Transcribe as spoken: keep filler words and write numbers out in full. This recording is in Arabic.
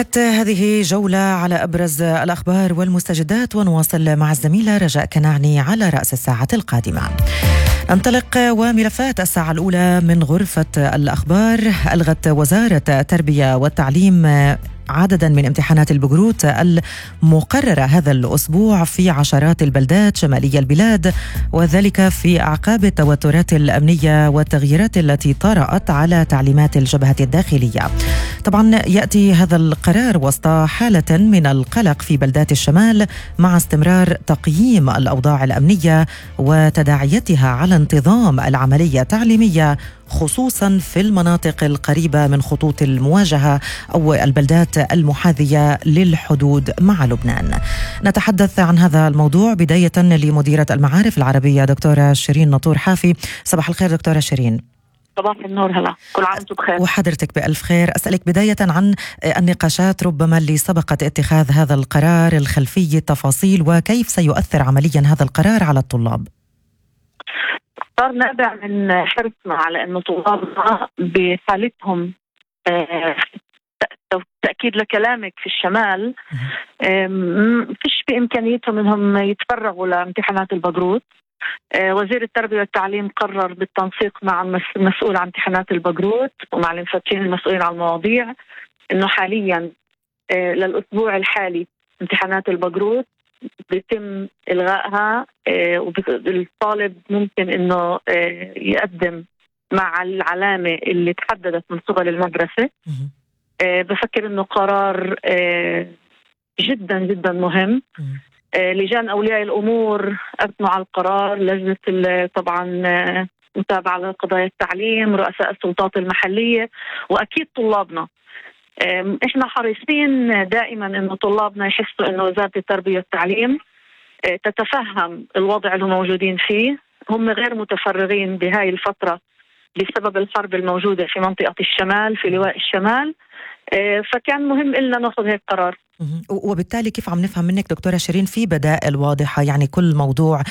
هذه جولة على أبرز الأخبار والمستجدات، ونواصل مع الزميلة رجاء كنعني على رأس الساعة القادمة. انطلق وملفات الساعة الأولى من غرفة الأخبار. ألغت وزارة التربية والتعليم عددا من امتحانات البكالوريوس المقررة هذا الأسبوع في عشرات البلدات شمالي البلاد، وذلك في أعقاب التوترات الأمنية والتغييرات التي طرأت على تعليمات الجبهة الداخلية. طبعا يأتي هذا القرار وسط حالة من القلق في بلدات الشمال مع استمرار تقييم الأوضاع الأمنية وتداعياتها على انتظام العملية التعليمية، خصوصا في المناطق القريبة من خطوط المواجهة أو البلدات المحاذية للحدود مع لبنان. نتحدث عن هذا الموضوع بداية لمديرة المعارف العربية دكتورة شيرين ناطور حافي. صباح الخير دكتورة شيرين. صباح النور. هلا، كل عام وانتم بخير. وحضرتك بألف خير. أسألك بداية عن النقاشات ربما اللي سبقت اتخاذ هذا القرار، الخلفية، التفاصيل، وكيف سيؤثر عمليا هذا القرار على الطلاب. صار نابع من حرصنا على أنه طلابنا بحالتهم تأكيد لكلامك في الشمال فيش بإمكانيتهم أنهم يتفرغوا لامتحانات البكالوريوس. وزير التربية والتعليم قرر بالتنسيق مع المسؤول عن امتحانات البكالوريوس ومع المفتشين المسؤولين عن المواضيع أنه حاليا للأسبوع الحالي امتحانات البكالوريوس بيتم إلغائها، والطالب ممكن إنه يقدم مع العلامة اللي تحددت من قبل المدرسة. بفكر إنه قرار جدا جدا مهم. لجان أولياء الأمور أثنوا على القرار، لجنة طبعا متابعة لقضايا التعليم، رؤساء السلطات المحلية، وأكيد طلابنا. احنا حريصين دائما انه طلابنا يحسوا انه وزارة التربية والتعليم تتفهم الوضع اللي موجودين فيه. هم غير متفرغين بهاي الفترة بسبب الحرب الموجودة في منطقة الشمال في لواء الشمال، فكان مهم إلنا نأخذ هيك قرار. وبالتالي كيف عم نفهم منك دكتورة شيرين في بدائل واضحة؟ يعني كل موضوع